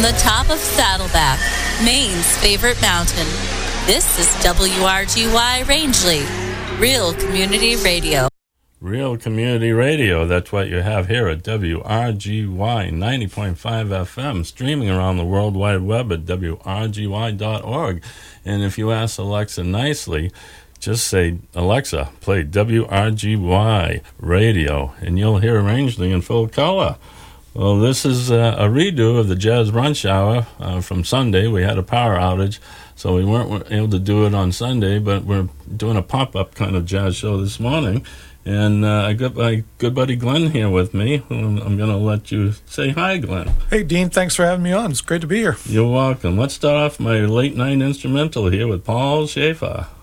the top of Saddleback, Maine's favorite mountain. This is WRGY Rangeley, Real Community Radio. Real Community Radio, that's what you have here at WRGY 90.5 FM, streaming around the World Wide Web at WRGY.org. And if you ask Alexa nicely, just say, Alexa, play WRGY Radio, and you'll hear Rangeley in full color. Well, this is a redo of the Jazz Brunch Hour from Sunday. We had a power outage, so we weren't able to do it on Sunday, but we're doing a pop-up kind of jazz show this morning. And I got my good buddy Glenn here with me. I'm going to let you say hi, Glenn. Hey, Dean. Thanks for having me on. It's great to be here. You're welcome. Let's start off my late-night instrumental here with Paul Schaefer.